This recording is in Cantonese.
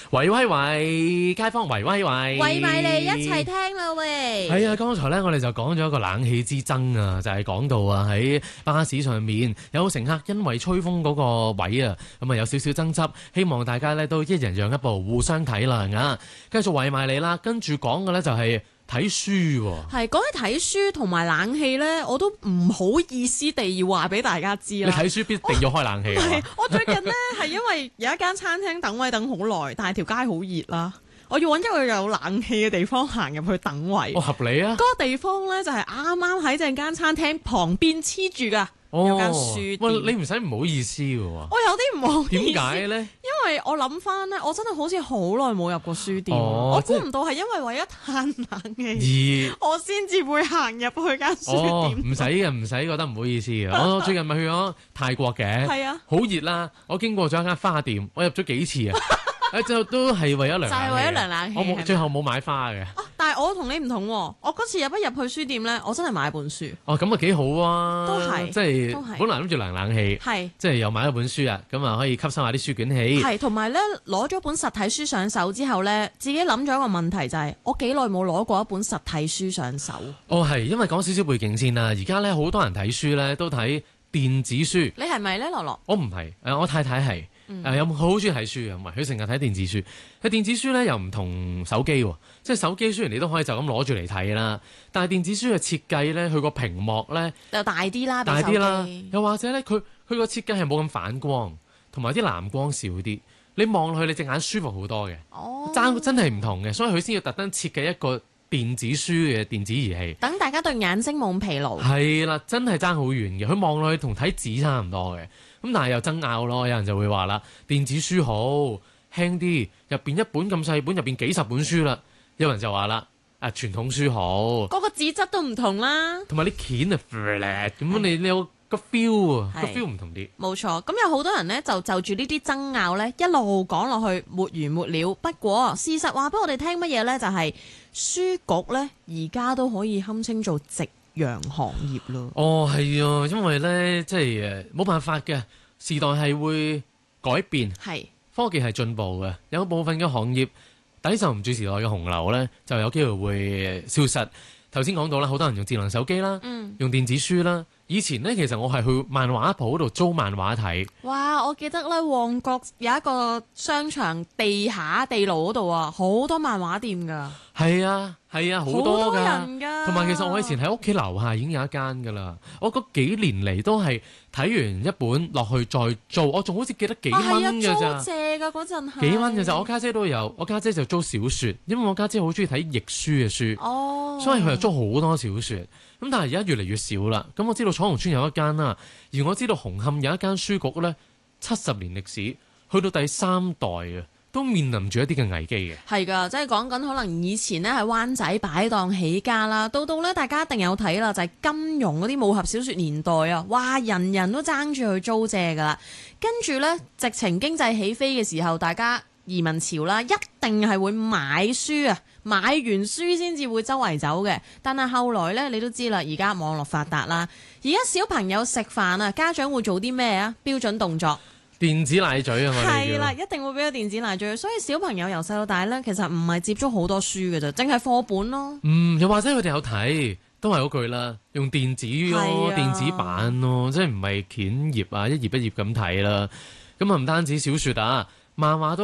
喂，街坊喂， 圍埋嚟一齊聽啦喂！ 係啊，剛才咧我哋就講咗一個冷氣之爭啊，就係講到啊喺巴士上面有乘客因為吹風嗰個位啊，咁啊有少少爭執，希望大家咧都一人讓一步，互相體諒啊。繼續圍埋嚟啦，跟住講嘅咧就係睇書喎。 係講起睇書同埋冷氣咧，我都唔好意思地要話俾大家知啦。 你睇書必定要開冷氣啊！ 我最近呢，係因為有一間餐廳等位等好耐，但係條街好熱啦，我要揾一個有冷氣嘅地方行入去等位。 合理啊！ 嗰個地方咧就係啱啱喺正間餐廳旁邊黐住噶。有間書店。 喂，你唔使唔好意思嘅喎。 我有啲唔好意思。 點解咧？ 因為我諗翻咧，我真係好似好耐冇入過書店。我估唔到係因為為咗嘆冷氣，我先至會行入去間書店。 唔使嘅，唔使覺得唔好意思嘅。我最近咪去咗泰國嘅，係啊，好熱啦。我經過咗一間花店，我入咗幾次啊。就都係為咗涼冷氣，就係為咗涼冷氣。我最後冇買花嘅。 但係我同你唔同喎，我嗰次入一入去書店咧，我真係買本書。 咁啊幾好啊！ 都係， 即係本來諗住涼冷氣，係即係又買一本書啊，咁啊可以吸收下啲書卷氣。係，同埋咧攞咗本實體書上手之後咧，自己諗咗一個問題就係，我幾耐冇攞過一本實體書上手。係，因為講少少背景先啦。而家咧好多人睇書咧都睇電子書。你係咪咧，樂樂？我唔係，我太太係。有好中意睇書嘅，唔係佢成日睇電子書。佢電子書咧又唔同手機喎，即係手機雖然你都可以就咁攞住嚟睇啦，但係電子書嘅設計咧，佢個屏幕咧就大啲啦，大啲啦，又或者咧佢個設計係冇咁反光，同埋啲藍光少啲，你望落去你隻眼舒服好多嘅。真係唔同嘅，所以佢先要特登設計一個電子書嘅電子儀器，等大家對眼睛冇咁疲勞。係啦，真係爭好遠嘅，佢望落去同睇紙差唔多嘅。咁但係又爭拗咯，有人就會話啦，電子書好輕啲，入邊一本咁細本，入邊幾十本書啦。有人就話啦，傳統書好，嗰個紙質都唔同啦，同埋啲鉛啊 flat 咁你有個 feel 啊，個 feel 唔同啲。冇錯，咁有好多人呢，就住呢啲爭拗呢，一路講落去沒完沒了。不過事實話俾我哋聽乜嘢呢？就係書局呢，而家都可以堪稱做夕陽行業咯。係啊，因為咧，即係冇辦法嘅，時代係會改變，係科技係進步嘅，有部分嘅行業抵受唔住時代嘅洪流咧，就有機會會消失。頭先講到啦，好多人用智能手機啦，用電子書啦。以前咧，其實我係去漫畫鋪度租漫畫睇。哇！我記得咧，旺角有一個商場地下地牢嗰度啊，好多漫畫店㗎。係啊，好多人㗎。同埋其實我以前喺屋企樓下已經有一間㗎啦。我嗰幾年嚟都係睇完一本落去再租，我仲好似記得幾蚊㗎咋。租借㗎嗰陣係幾蚊㗎咋？我家姐都有，我家姐就租小説，因為我家姐好中意睇譯書嘅書，所以佢又租好多小説。咁但係而家越嚟越少啦。咁我知道彩虹村有一間啦，而我知道紅磡有一間書局咧，70年歷史，去到第3代啊，都面臨住一啲嘅危機嘅。係㗎，即係講緊可能以前咧喺灣仔擺檔起家啦，到咧大家一定有睇啦，就係金庸嗰啲武俠小説年代啊，哇，人人都爭住去租借㗎啦。跟住咧，直情經濟起飛嘅時候，大家移民潮啦，一定係會買書啊。買完書先至會周圍走嘅，但係後來呢，你都知啦，而家網絡發達啦，而家小朋友食飯啊，家長會做啲咩啊？標準動作，電子奶嘴啊！我哋係啦，一定會俾個電子奶嘴，所以小朋友由細到大呢，其實唔係接觸好多書嘅啫，淨係課本咯。又或者佢哋有睇，都係嗰句啦，用電子咯，電子版咯，即係唔係卷頁啊，一頁一頁咁睇啦。咁啊，唔單止小説啊，漫畫都。